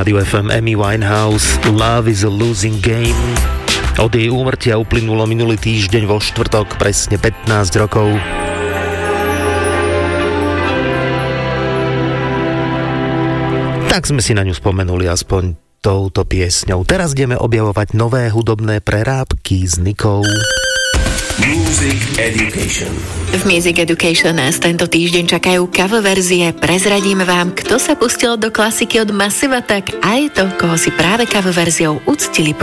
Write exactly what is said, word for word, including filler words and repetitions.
Rádiu ef em Amy Winehouse, Love is a Losing Game. Od jej úmrtia uplynulo minulý týždeň vo štvrtok presne pätnásť rokov. Tak sme si na ňu spomenuli aspoň touto piesňou. Teraz ideme objavovať nové hudobné prerábky s Nikou. Music Education. V Music Education nás tento týždeň čakajú cover verzie. Prezradíme vám, kto sa pustil do klasiky od Massive Attack a aj to, koho si práve cover verziou uctili